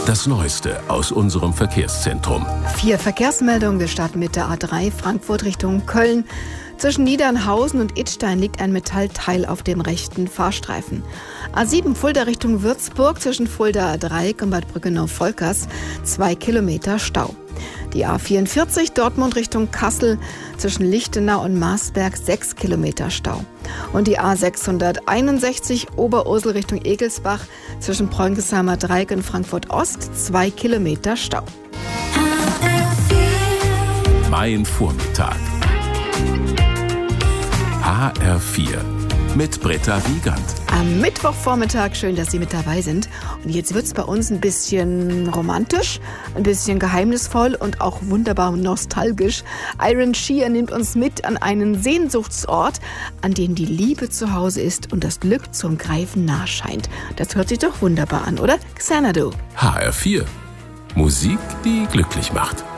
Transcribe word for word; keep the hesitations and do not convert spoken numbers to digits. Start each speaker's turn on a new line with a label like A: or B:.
A: Das Neueste aus unserem Verkehrszentrum.
B: Vier Verkehrsmeldungen. Wir starten mit der A drei Frankfurt Richtung Köln. Zwischen Niedernhausen und Idstein liegt ein Metallteil auf dem rechten Fahrstreifen. A sieben Fulda Richtung Würzburg zwischen Fulda Dreieck und Bad Brückenau-Volkers zwei Kilometer Stau. Die A vierundvierzig Dortmund Richtung Kassel zwischen Lichtenau und Marsberg sechs Kilometer Stau. Und die A sechshunderteinundsechzig Oberursel Richtung Egelsbach zwischen Preungestheimer Dreieck und Frankfurt Ost zwei Kilometer Stau.
A: Mein Vormittag. H R vier mit Britta Wiegand.
B: Am Mittwochvormittag, schön, dass Sie mit dabei sind. Und jetzt wird es bei uns ein bisschen romantisch, ein bisschen geheimnisvoll und auch wunderbar nostalgisch. Iron Shear nimmt uns mit an einen Sehnsuchtsort, an dem die Liebe zu Hause ist und das Glück zum Greifen nah scheint. Das hört sich doch wunderbar an, oder? Xanadu.
A: H R vier. Musik, die glücklich macht.